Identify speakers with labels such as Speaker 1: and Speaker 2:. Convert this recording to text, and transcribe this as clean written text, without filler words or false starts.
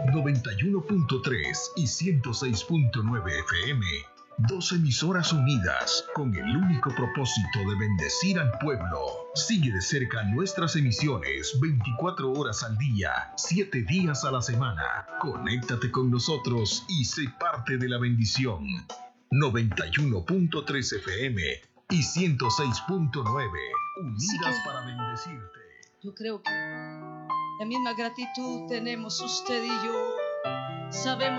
Speaker 1: 91.3 y 106.9 FM. Dos emisoras unidas con el único propósito de bendecir al pueblo. Sigue de cerca nuestras emisiones 24 horas al día, 7 días a la semana. Conéctate con nosotros y sé parte de la bendición. 91.3 FM y 106.9, unidas para bendecirte.
Speaker 2: Yo creo que la misma gratitud tenemos usted y yo. Sabemos